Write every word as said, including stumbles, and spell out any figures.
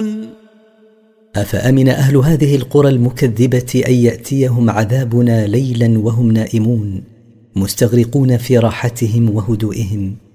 نائمون أفأمن أهل هذه القرى المكذبة أن يأتيهم عذابنا ليلا وهم نائمون مستغرقون في راحتهم وهدوئهم؟